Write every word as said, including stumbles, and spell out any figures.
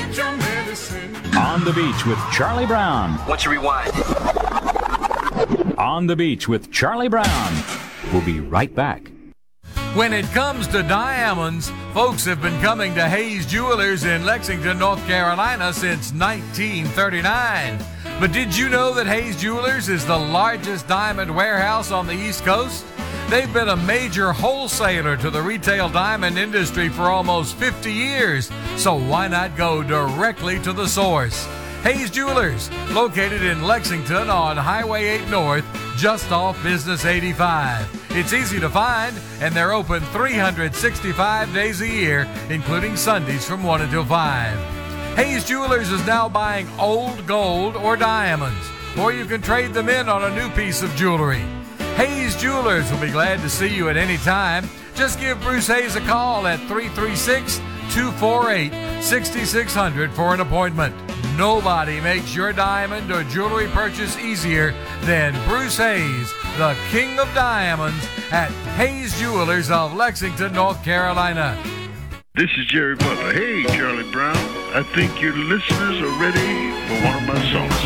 Get your medicine. On the Beach with Charlie Brown. What's your rewind? On the Beach with Charlie Brown. We'll be right back. When it comes to diamonds, folks have been coming to Hayes Jewelers in Lexington, North Carolina since nineteen thirty-nine. But did you know that Hayes Jewelers is the largest diamond warehouse on the East Coast? They've been a major wholesaler to the retail diamond industry for almost fifty years, so why not go directly to the source? Hayes Jewelers, located in Lexington on Highway eight North, just off Business eighty-five. It's easy to find, and they're open three hundred sixty-five days a year, including Sundays from one until five. Hayes Jewelers is now buying old gold or diamonds, or you can trade them in on a new piece of jewelry. Hayes Jewelers will be glad to see you at any time. Just give Bruce Hayes a call at three three six, two four eight, six six zero zero for an appointment. Nobody makes your diamond or jewelry purchase easier than Bruce Hayes, the king of diamonds, at Hayes Jewelers of Lexington, North Carolina. This is Jerry Butler. Hey, Charlie Brown. I think your listeners are ready for one of my songs.